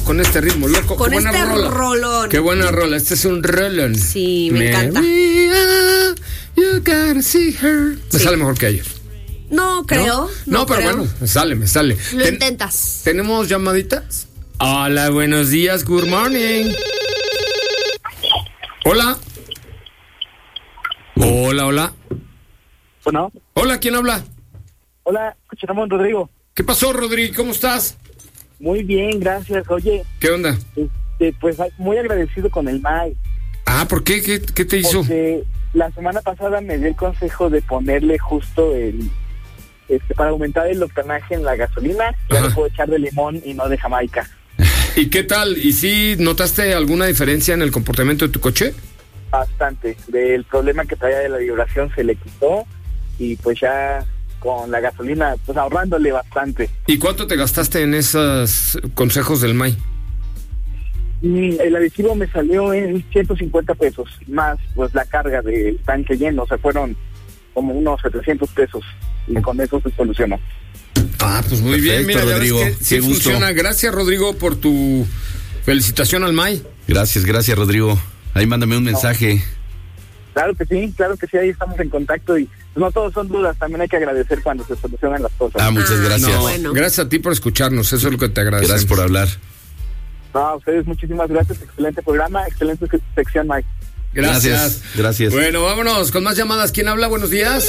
con este ritmo loco. Con Qué buena este rola. rolón. Qué buena rola, este es un rolón. Sí, me encanta. You gotta see her. Me sale mejor que ellos. No creo. No, pero creo. bueno, me sale. Lo intentas. ¿Tenemos llamaditas? Hola, buenos días, good morning. Hola. Hola. Bueno. Hola, ¿quién habla? Hola, Ramón, Rodrigo. ¿Qué pasó, Rodrigo? ¿Cómo estás? Muy bien, gracias. Oye, ¿Qué onda? pues muy agradecido con el May. Ah, ¿por qué? ¿Qué te hizo? Porque la semana pasada me dio el consejo de ponerle justo para aumentar el octanaje en la gasolina. Ya le puedo echar de limón y no de Jamaica. ¿Y qué tal? ¿Y si notaste alguna diferencia en el comportamiento de tu coche? Bastante. Del problema que traía de la vibración se le quitó y pues ya con la gasolina, pues ahorrándole bastante. ¿Y cuánto te gastaste en esos consejos del May? El adhesivo me salió en 150 pesos, más pues la carga del tanque lleno, o sea, fueron como unos 700 pesos y con eso se solucionó. Ah, pues muy bien, mira, Rodrigo, ya ves que sí funciona. Gracias, Rodrigo, por tu felicitación al May. Gracias, Rodrigo. Ahí mándame un mensaje. Claro que sí, ahí estamos en contacto y no todos son dudas, también hay que agradecer cuando se solucionan las cosas. Muchas gracias. No, bueno. Gracias a ti por escucharnos, eso es lo que te agradecemos. Gracias por hablar. No, a ustedes muchísimas gracias, excelente programa, excelente sección, Mike. Gracias. Bueno, vámonos con más llamadas. ¿Quién habla? Buenos días.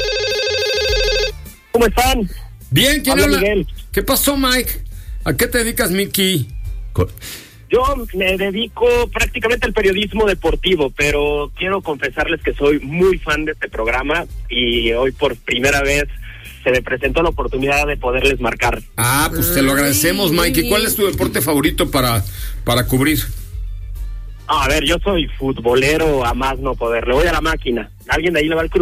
¿Cómo están? Bien, ¿quién habla? Miguel. ¿Qué pasó, Mike? ¿A qué te dedicas, Mickey? Yo me dedico prácticamente al periodismo deportivo, pero quiero confesarles que soy muy fan de este programa y hoy por primera vez se me presentó la oportunidad de poderles marcar. Ah, pues te lo agradecemos, Mike. ¿Y cuál es tu deporte favorito para cubrir? A ver, yo soy futbolero a más no poder. Le voy a la máquina. ¿Alguien de ahí le va al Cruz